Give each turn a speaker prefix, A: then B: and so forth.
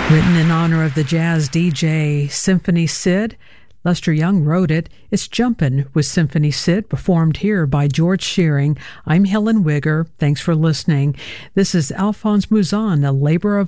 A: Written in honor of the jazz DJ Symphony Sid, Lester Young wrote it. It's Jumpin' with Symphony Sid, performed here by George Shearing. I'm Helen Wigger. Thanks for listening. This is Alphonse Mouzon, A Labor of